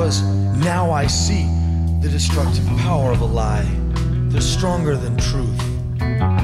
because now I see the destructive power of a lie. They're stronger than truth.